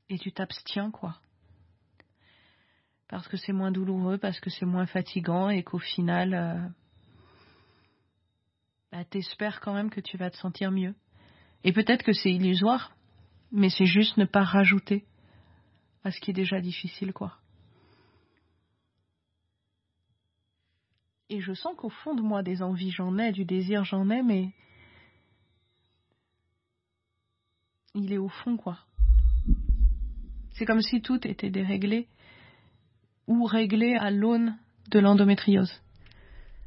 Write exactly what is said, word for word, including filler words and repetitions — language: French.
et tu t'abstiens, quoi. Parce que c'est moins douloureux, parce que c'est moins fatigant et qu'au final, euh, bah, t'espères quand même que tu vas te sentir mieux. Et peut-être que c'est illusoire, mais c'est juste ne pas rajouter à ce qui est déjà difficile, quoi. Et je sens qu'au fond de moi, des envies j'en ai, du désir j'en ai, mais il est au fond, quoi. C'est comme si tout était déréglé ou réglé à l'aune de l'endométriose.